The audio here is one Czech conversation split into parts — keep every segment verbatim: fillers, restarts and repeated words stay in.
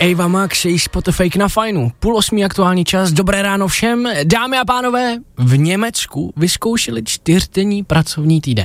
Ava Max, její Spotify na fajnu. Půl osmý aktuální čas, dobré ráno všem. Dámy a pánové, v Německu vyzkoušeli čtyřdenní pracovní týden.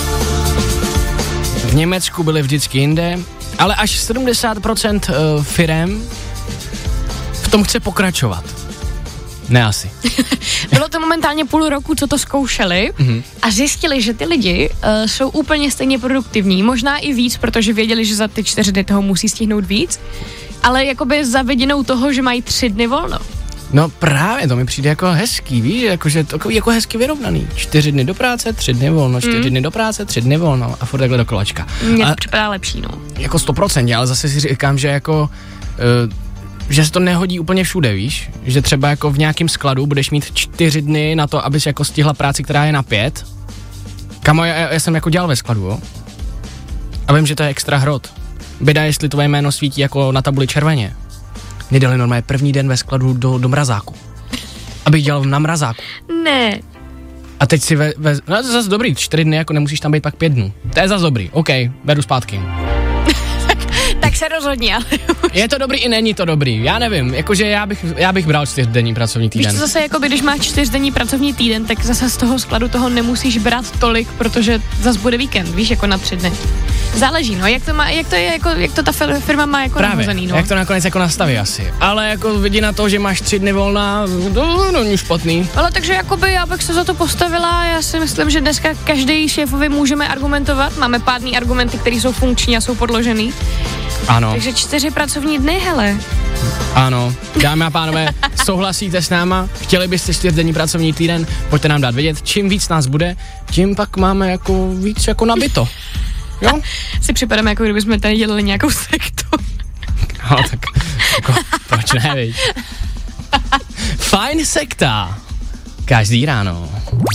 V Německu byli vždycky jinde, ale až sedmdesát procent firem v tom chce pokračovat. Ne asi. Bylo to momentálně půl roku, co to zkoušeli mm-hmm. a zjistili, že ty lidi uh, jsou úplně stejně produktivní, možná i víc, protože věděli, že za ty čtyři dny toho musí stihnout víc, ale jakoby za vidinou toho, že mají tři dny volno. No právě, to mi přijde jako hezký, víš, jakože takový jako hezky vyrovnaný. Čtyři dny do práce, tři dny volno, čtyři mm. dny do práce, tři dny volno a furt takhle do kolačka. Mně to a, připadá lepší, no. Jako sto procent, ale zase si říkám, že jako... Uh, že se to nehodí úplně všude, víš? Že třeba jako v nějakém skladu budeš mít čtyři dny na to, abys jako stihla práci, která je na pět. Kamo, já, já jsem jako dělal ve skladu, jo? A vím, že to je extra hrot. Běda, jestli tvoje jméno svítí jako na tabuli červeně. Mě dali normálně první den ve skladu do, do mrazáku. Abych dělal na mrazáku. Ne. A teď si ve, ve... No to je zase dobrý, čtyři dny, jako nemusíš tam být pak pět dnů. To je zase dobrý, OK, beru zpátky. Tak se rozhodně, ale je to dobrý i není to dobrý, já nevím, jakože já bych, já bych bral čtyřdenní pracovní týden. Víš, to zase jako by, když máš čtyřdenní pracovní týden, tak zase z toho skladu toho nemusíš brát tolik, protože zase bude víkend, víš, jako na tři dny. Záleží, no, jak to má, jak to je, jako, jak to ta firma má jako nahozený, no. Jak to nakonec jako nastaví asi, ale jako vidí na to, že máš tři dny volna, to není špatný. Ale takže jakoby já bych se za to postavila, já si myslím, že dneska každý šéfovi můžeme argumentovat, máme pádný argumenty, které jsou funkční a jsou podložený. Ano. Takže čtyři pracovní dny, hele. Ano, dámy a pánové, souhlasíte s náma? Chtěli byste čtyřdenní pracovní týden? Pojďte nám dát vědět, čím víc nás bude, tím pak máme jako víc jako nabito. Jo? Si připadáme, jako kdybychom tady dělali nějakou sektu. No, tak jako, proč ne, viď? Fajn sekta. Každý ráno.